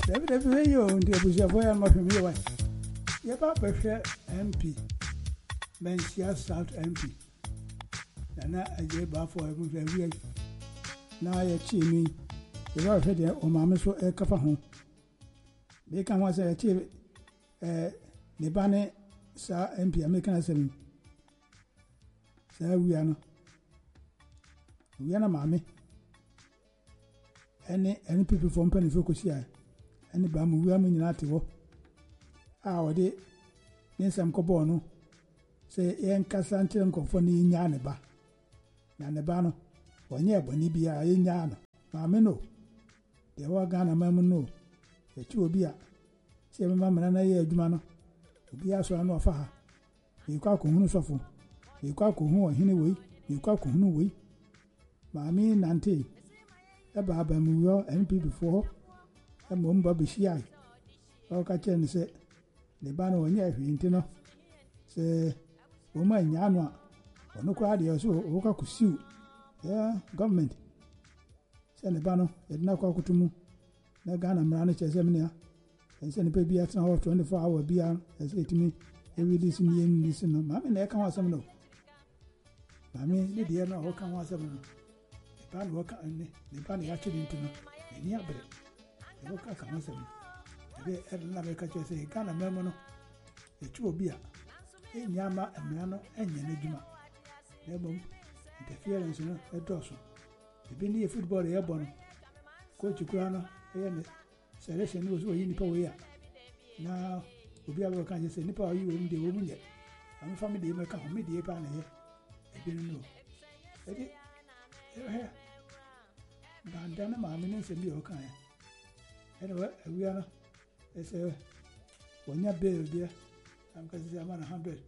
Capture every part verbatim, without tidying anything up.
David every year on the Abuja boy and my family way. Yeah, Papa share M P. Mensia South M P. And I gave back for every year. Now I achieve me. The right head or mamma so a cover home. They can once achieve a Nebane Sir M P American seven. Sir, we are no. We are no mammy. Any any people from Penny Focus here. Any Bamu, we are meaning at war. Our day, then some cobono. Say, Ian Cassantian Cofoni in Yaneba. Yanebano, or near Bonibia in Yana. Mamma no. The Wagana Mamma no. The two beer. Say, Mamma and I hear Jumano. Be so I know for her. You call Kuhunu Sofu. You call Kuhu anyway. You call Kuhunu way. Mammy Nante. A barber move M P before. A mum Bobby Shia. Or Catchen said, the banner when you're intino. Say, woman Yanwa. Or no crowd or so, Oka could sue. Yeah, government. Send the banner, it now call to move. No gun and manage as Emina. And send the baby at now twenty-four hour beer as it to me. Every listen, yen listen. Mammy, there come some no. Mammy, the dear no, come once a minute. The pan work and the pan actually into no. And yeah, but the worker comes in. The other catcher say, Can a memono, a true beer. A yama and miano and yanijuma. Nebum, interference, no, a dorsal. The Bendy football airborne. Coach Grana, and selection knows where you nipper we are. Now, we'll be able to say, Nipper, you wouldn't the woman yet. I'm a family make a media pan here. I didn't know. Eddie, you're here. Bandana, my minutes and be okay. Anyway, we are. It's a when you're bill, dear. I'm going to say I'm on a hundred.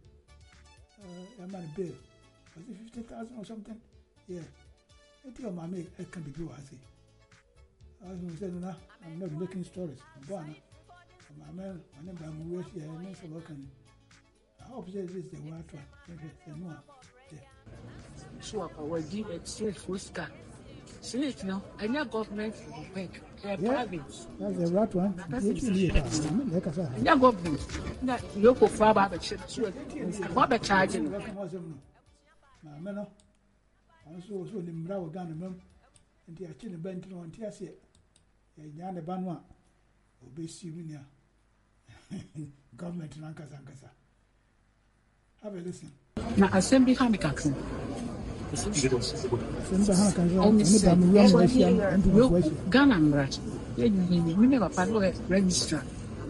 I'm on a bill. Was it fifty thousand or something? Yeah. I tell my mate, it can be blue, I say. I was going to say, no, I'm not making stories. I'm born. My man, my name is Muweshi, I know some working. I hope this is the right one. So, I will give a straight full scar. See it now, and your government will make a private. That's the right one. And your government, you go far by the church, what a charging. Mamma, I saw so the Mraw Gunman, and the Achin Bent on Tiasia. Yana Banwa, obey Sivinia. Government in Ankasa. Have a listen. Now, assembly Hamikaxon. Ghana, right? We never follow register.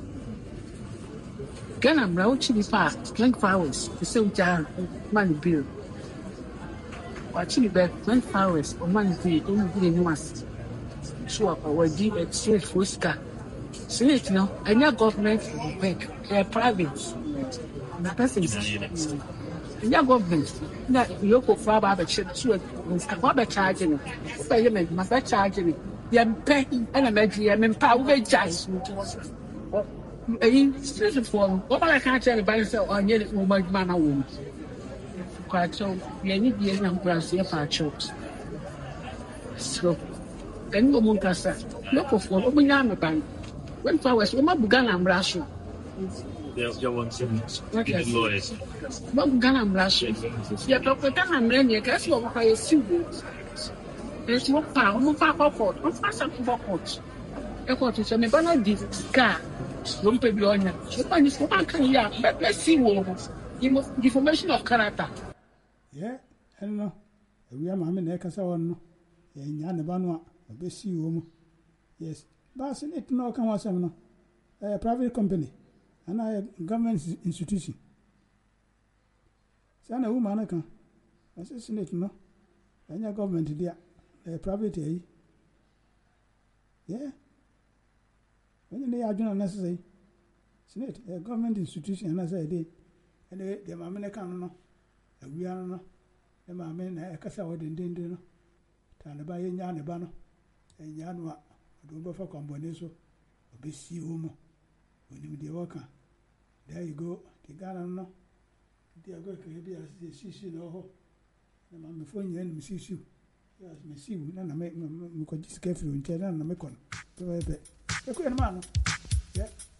Ghana, right? Chili part, twenty hours. The same time, money bill. Or chili bag, twenty hours, or money bill, only the must. So, I will give a straight full scar. See it now, and your government will make a private. The person is. Your government, that you go far by the church, what a charging it. Payment must be charging it. You're paying an emergency, I mean, power jazz. A form, what I can't tell you by yourself on your woman, man, or woman. Quite so, you need the young grass here for chokes. So, then you won't answer. Look for open young band. When flowers, you might begin and brush you. There want some lawyers. But Ghana Russian. Yet, Doctor Ghana Mania, guess what I assume. There's no power, no power court, no faster court. A court is a banner car. Don't pay your own. So, when it's one can hear, but let's see what information of character. Yeah, I don't know. We are Mamma Necasa on Yana Banwa, a best woman. Yes, but it no come out some a private company. And I government institution. Sana woman can assassinate no. And your government there, a private eh? Yeah. When they are doing necessary, Senate, a government institution, as I did. And the American no, we are no, the Mamma, a Casa or the Dindino, Tanaba Yan Bano, and Yanwa, do for combination of B C woman. When you do worker. There you go. The Ghana no. They are going to be as the Sisi no. The mammy phone you and Missus You. Yes, Miss You. None of me could just get through in China and make one. ɛkuyɛ no maa no yɛ